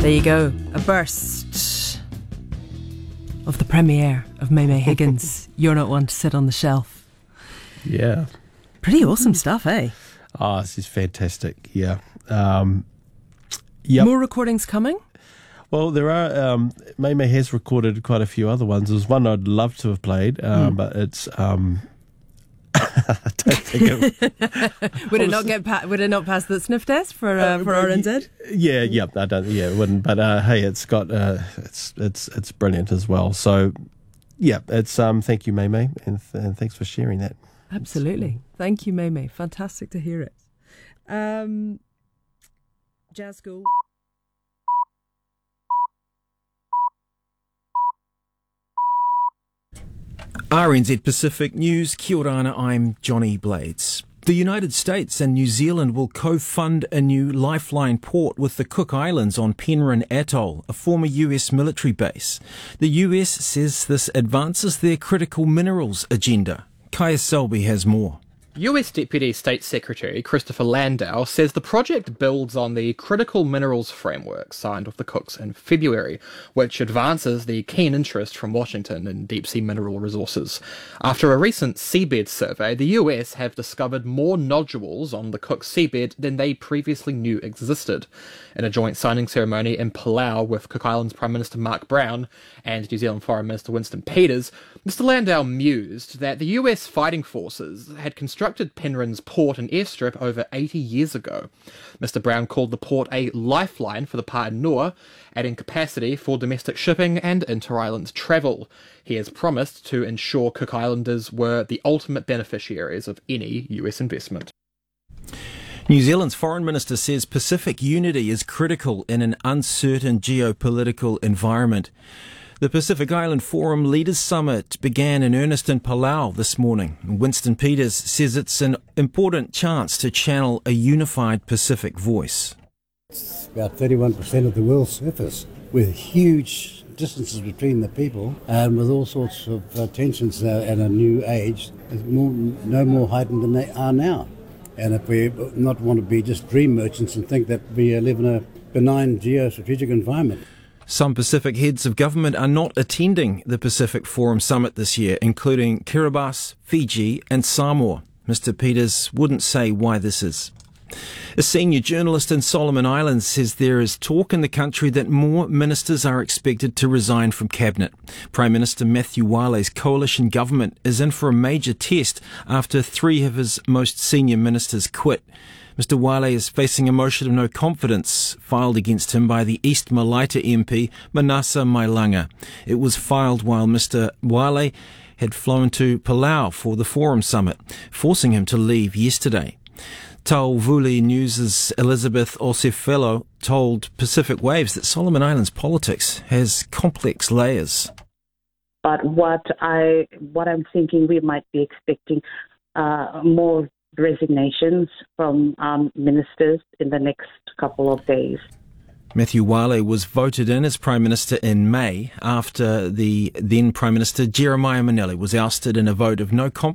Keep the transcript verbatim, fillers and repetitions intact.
There you go, a burst of the premiere of May May Higgins. You're Not One to Sit on the Shelf. Yeah. Pretty awesome stuff, eh? Oh, this is fantastic, yeah. Um, yep. More recordings coming? Well, there are. Um, May May has recorded quite a few other ones. There's one I'd love to have played, um, mm. but it's... Um, I don't think it would it not get pa- would it not pass the sniff test for uh, for R N Z? Yeah, yeah, I don't. Yeah, it wouldn't. But uh, hey, it's got uh, it's it's it's brilliant as well. So yeah, it's um. Thank you, May May, and, th- and thanks for sharing that. Absolutely, thank you, May May. Fantastic to hear it. Um, Jazz School. R N Z Pacific News, kia ora, I'm Johnny Blades. The United States and New Zealand will co-fund a new lifeline port with the Cook Islands on Penrhyn Atoll, a former U S military base. The U S says this advances their critical minerals agenda. Kaya Selby has more. U S Deputy State Secretary Christopher Landau says the project builds on the Critical Minerals Framework signed with the Cooks in February, which advances the keen interest from Washington in deep-sea mineral resources. After a recent seabed survey, the U S have discovered more nodules on the Cook seabed than they previously knew existed. In a joint signing ceremony in Palau with Cook Islands Prime Minister Mark Brown and New Zealand Foreign Minister Winston Peters, Mister Landau mused that the U S fighting forces had constructed Penrhyn's port and airstrip over eighty years ago. Mister Brown called the port a lifeline for the Paenua, adding capacity for domestic shipping and inter-island travel. He has promised to ensure Cook Islanders were the ultimate beneficiaries of any U S investment. New Zealand's Foreign Minister says Pacific unity is critical in an uncertain geopolitical environment. The Pacific Island Forum Leaders Summit began in earnest in Palau this morning. Winston Peters says it's an important chance to channel a unified Pacific voice. It's about thirty-one percent of the world's surface, with huge distances between the people and with all sorts of uh, tensions uh, at a new age, more, no more heightened than they are now. And if we not want to be just dream merchants and think that we live in a benign geostrategic environment. Some Pacific heads of government are not attending the Pacific Forum Summit this year, including Kiribati, Fiji and Samoa. Mister Peters wouldn't say why this is. A senior journalist in Solomon Islands says there is talk in the country that more ministers are expected to resign from cabinet. Prime Minister Matthew Wale's coalition government is in for a major test after three of his most senior ministers quit. Mister Wale is facing a motion of no confidence filed against him by the East Malaita M P Manasa Mailanga. It was filed while Mister Wale had flown to Palau for the Forum Summit, forcing him to leave yesterday. Tauvuli News' Elizabeth Osefelo told Pacific Waves that Solomon Islands politics has complex layers. But what, I, what I'm thinking we might be expecting uh, more resignations from um, ministers in the next couple of days. Matthew Wale was voted in as Prime Minister in May after the then Prime Minister Jeremiah Maneli was ousted in a vote of no confidence.